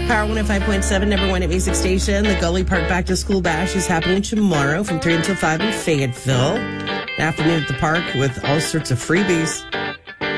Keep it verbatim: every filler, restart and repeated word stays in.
Power one oh five point seven, number one at Music Station. The Gully Park Back to School Bash is happening tomorrow from three until five in Fayetteville. Afternoon at the park with all sorts of freebies.